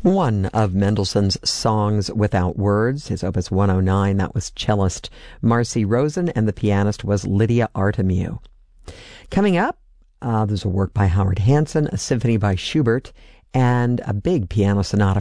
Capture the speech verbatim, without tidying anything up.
One of Mendelssohn's Songs Without Words, his opus one oh nine. That was cellist Marcy Rosen, and the pianist was Lydia Artemiou. Coming up, uh, there's a work by Howard Hanson, a symphony by Schubert, and a big piano sonata